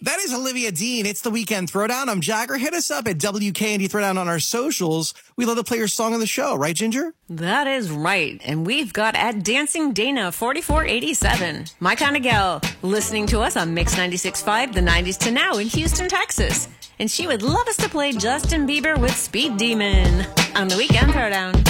That is Olivia Dean. It's the Weekend Throwdown. I'm Jagger. Hit us up at WKND Throwdown on our socials. We love to play your song on the show, right, Ginger? That is right. And we've got at Dancing Dana 4487. My kind of gal, listening to us on Mix 96.5, the 90s to now in Houston, Texas. And she would love us to play Justin Bieber with Speed Demon on the Weekend Throwdown.